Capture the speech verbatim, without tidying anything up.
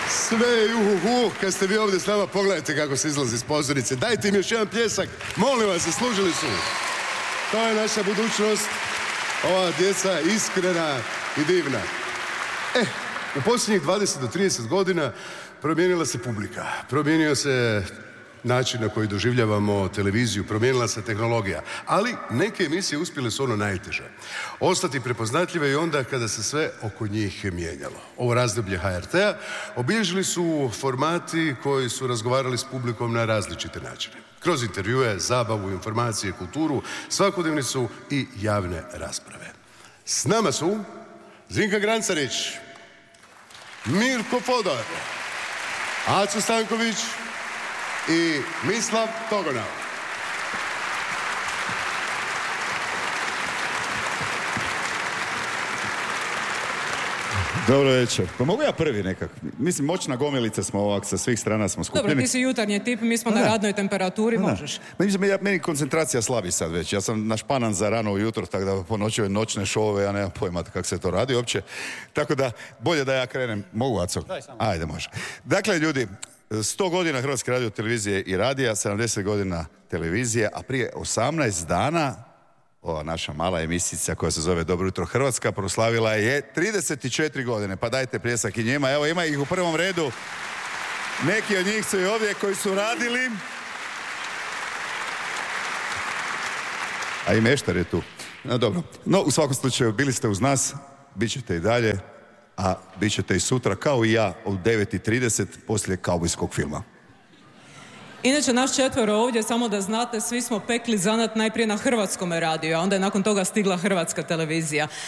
Sve uhuhu, kad ste vi ovdje s nama, pogledajte kako se izlazi iz pozornice. Dajte im još jedan pljesak, molim vas, zaslužili su. To je naša budućnost, ova djeca iskrena i divna. E, u posljednjih dvadeset do trideset godina promijenila se publika, promijenio se način na koji doživljavamo televiziju, promijenila se tehnologija, ali neke emisije uspjele su ono najteže. Ostati prepoznatljive i onda kada se sve oko njih mijenjalo. Ovo razdoblje ha er te-a obilježili su formati koji su razgovarali s publikom na različite načine. Kroz intervjue, zabavu, informacije, kulturu, svakodnevnicu i javne rasprave. S nama su Zrinka Grancarić, Mirko Fodor, Aco Stanković i Mislav Togonau. Dobro večer. Pa mogu ja prvi nekak? Mislim, moćna gomilica smo ovak, sa svih strana smo skupljeni. Dobro, ti si jutarnji tip, mi smo pa na da. radnoj temperaturi, pa možeš. Mislim, ja, meni koncentracija slabi sad već. Ja sam našpanan za rano ujutro, tako da po noći ove noćne šovove, ja nemam pojma kako se to radi uopće. Tako da, bolje da ja krenem. Mogu, Aco? Daj samo. Ajde, može. Dakle, ljudi, sto godina Hrvatske radio televizije i radija, sedamdeset godina televizije, a prije osamnaest dana ova naša mala emisica koja se zove Dobro jutro Hrvatska proslavila je trideset četiri godine. Pa dajte pljesak i njima. Evo, ima ih u prvom redu. Neki od njih su i ovdje koji su radili. A i meštar je tu. No, dobro. No, u svakom slučaju, bili ste uz nas, bit ćete i dalje, a bit ćete i sutra, kao i ja, u devet i trideset poslije kaubojskog filma. Inače, naš četvero ovdje, samo da znate, svi smo pekli zanat najprije na Hrvatskome radiju, a onda je nakon toga stigla Hrvatska televizija.